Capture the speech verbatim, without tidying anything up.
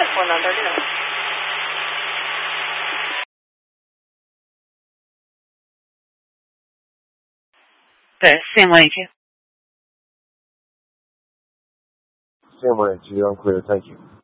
four nine thirty nine. 对，四点五零七。 四点五零七，I'm clear, thank you.